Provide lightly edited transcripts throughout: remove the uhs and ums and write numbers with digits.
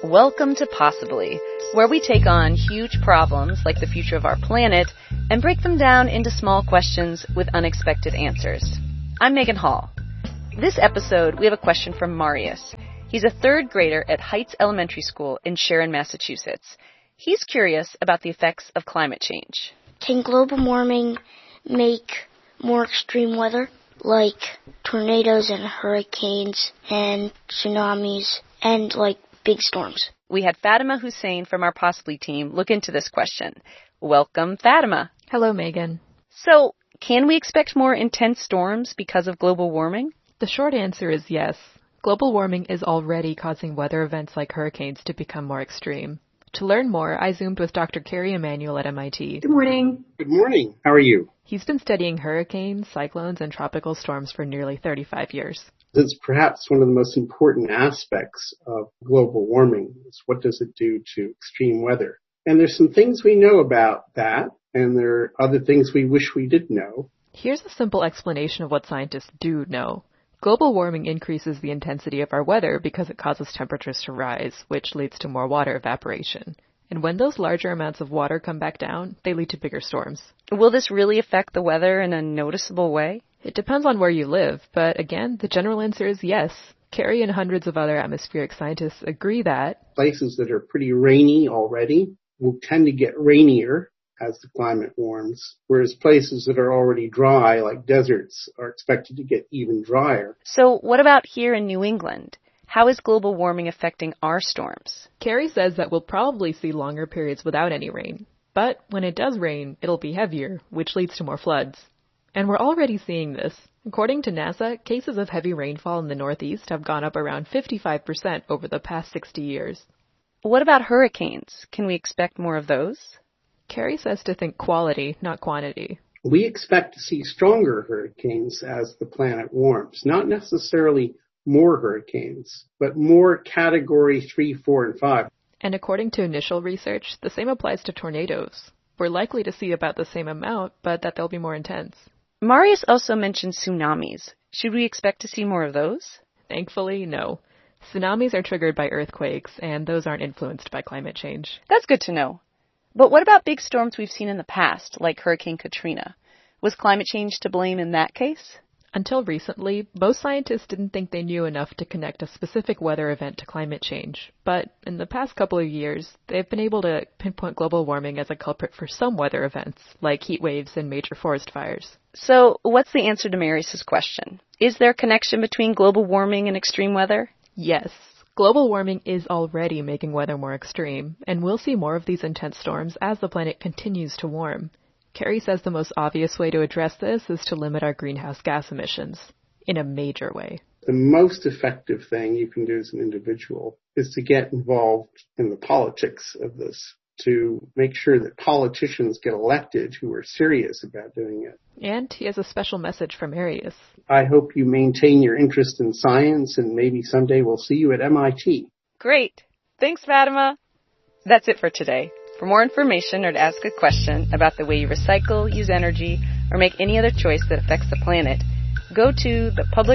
Welcome to Possibly, where we take on huge problems like the future of our planet and break them down into small questions with unexpected answers. I'm Megan Hall. This episode, we have a question from Marius. He's a third grader at Heights Elementary School in Sharon, Massachusetts. He's curious about the effects of climate change. Can global warming make more extreme weather, like tornadoes and hurricanes and tsunamis and like big storms? We had Fatima Hussein from our Possibly team look into this question. Welcome, Fatima. Hello, Megan. So, can we expect more intense storms because of global warming? The short answer is yes. Global warming is already causing weather events like hurricanes to become more extreme. To learn more, I Zoomed with Dr. Kerry Emanuel at MIT. Good morning. Good morning. How are you? He's been studying hurricanes, cyclones, and tropical storms for nearly 35 years. It's perhaps one of the most important aspects of global warming is what does it do to extreme weather? And there's some things we know about that, and there are other things we wish we did know. Here's a simple explanation of what scientists do know. Global warming increases the intensity of our weather because it causes temperatures to rise, which leads to more water evaporation. And when those larger amounts of water come back down, they lead to bigger storms. Will this really affect the weather in a noticeable way? It depends on where you live, but again, the general answer is yes. Kerry and hundreds of other atmospheric scientists agree that places that are pretty rainy already will tend to get rainier as the climate warms, whereas places that are already dry, like deserts, are expected to get even drier. So what about here in New England? How is global warming affecting our storms? Kerry says that we'll probably see longer periods without any rain. But when it does rain, it'll be heavier, which leads to more floods. And we're already seeing this. According to NASA, cases of heavy rainfall in the Northeast have gone up around 55% over the past 60 years. What about hurricanes? Can we expect more of those? Kerry says to think quality, not quantity. We expect to see stronger hurricanes as the planet warms, not necessarily more hurricanes, but more category 3, 4, and 5. And according to initial research, the same applies to tornadoes. We're likely to see about the same amount, but that they'll be more intense. Marius also mentioned tsunamis. Should we expect to see more of those? Thankfully, no. Tsunamis are triggered by earthquakes, and those aren't influenced by climate change. That's good to know. But what about big storms we've seen in the past, like Hurricane Katrina? Was climate change to blame in that case? Until recently, most scientists didn't think they knew enough to connect a specific weather event to climate change. But in the past couple of years, they've been able to pinpoint global warming as a culprit for some weather events, like heat waves and major forest fires. So what's the answer to Marius' question? Is there a connection between global warming and extreme weather? Yes. Global warming is already making weather more extreme, and we'll see more of these intense storms as the planet continues to warm. Kerry says the most obvious way to address this is to limit our greenhouse gas emissions in a major way. The most effective thing you can do as an individual is to get involved in the politics of this, to make sure that politicians get elected who are serious about doing it. And he has a special message from Marius. I hope you maintain your interest in science, and maybe someday we'll see you at MIT. Great. Thanks, Fatima. That's it for today. For more information or to ask a question about the way you recycle, use energy, or make any other choice that affects the planet, go to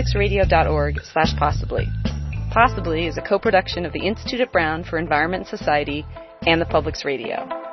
thepublicsradio.org/possibly. Possibly is a co-production of the Institute at Brown for Environment and Society and the Publics Radio.